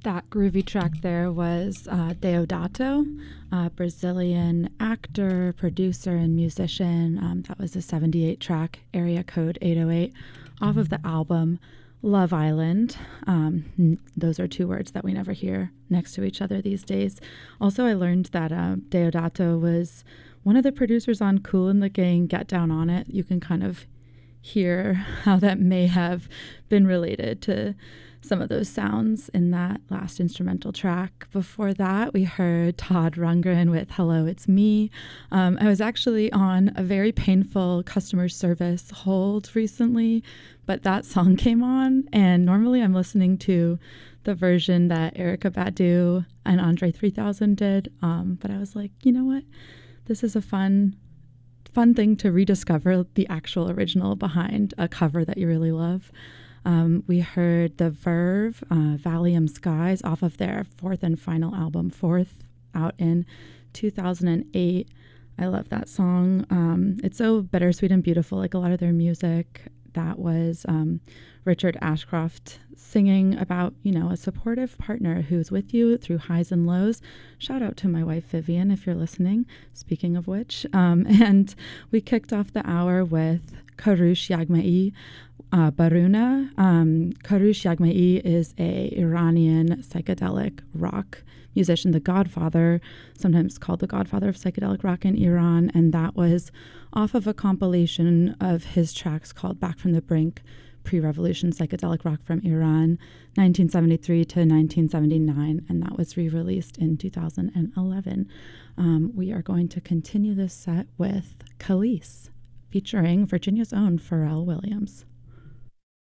That groovy track there was Deodato, a Brazilian actor, producer, and musician. That was a 78 track, area code 808, off of the album Love Island. Those are two words that we never hear next to each other these days. Also, I learned that Deodato was one of the producers on Kool and the Gang, Get Down On It. You can kind of hear how that may have been related to some of those sounds in that last instrumental track. Before that, we heard Todd Rundgren with Hello, It's Me. I was actually on a very painful customer service hold recently, but that song came on, and normally I'm listening to the version that Erykah Badu and Andre 3000 did, but I was like, you know what? This is a fun thing to rediscover the actual original behind a cover that you really love. We heard The Verve, Valium Skies, off of their fourth and final album, Fourth, out in 2008. I love that song. It's so bittersweet and beautiful, like a lot of their music. That was Richard Ashcroft singing about, a supportive partner who's with you through highs and lows. Shout out to my wife, Vivian, if you're listening, speaking of which. And we kicked off the hour with Karush Yagmai, Baruna. Karush Yagmai is a Iranian psychedelic rock musician, the godfather, sometimes called the godfather of psychedelic rock in Iran, and that was off of a compilation of his tracks called Back from the Brink, Pre-Revolution Psychedelic Rock from Iran, 1973 to 1979, and that was re-released in 2011. We are going to continue this set with Khalees, featuring Virginia's own Pharrell Williams.